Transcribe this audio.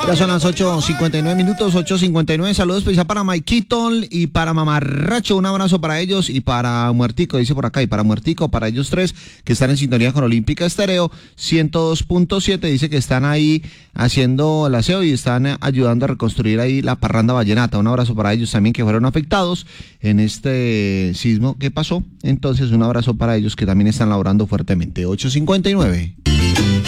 Ya son las 8:59, 8:59. Saludos especial para Maikito y para Mamarracho. Un abrazo para ellos y para Muertico, dice por acá. Y para Muertico, para ellos tres que están en sintonía con Olímpica Estéreo 102.7. Dice que están ahí haciendo el aseo y están ayudando a reconstruir ahí la parranda vallenata. Un abrazo para ellos también que fueron afectados en este sismo que pasó. Entonces, un abrazo para ellos que también están laborando fuertemente. 8:59.